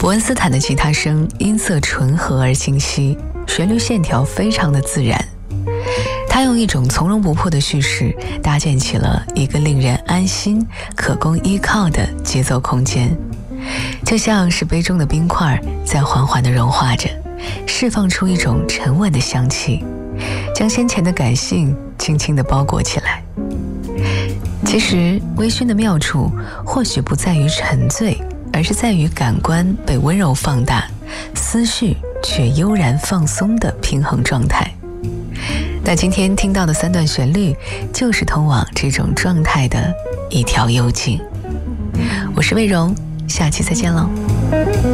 伯恩斯坦的吉他声音色醇和而清晰，旋律线条非常的自然。他用一种从容不迫的叙事搭建起了一个令人安心、可供依靠的节奏空间，就像是杯中的冰块在缓缓地融化着，释放出一种沉稳的香气，将先前的感性轻轻地包裹起来。其实微醺的妙处或许不在于沉醉，而是在于感官被温柔放大，思绪却悠然放松的平衡状态。那今天听到的3段旋律，就是通往这种状态的一条幽径。我是魏荣，下期再见喽。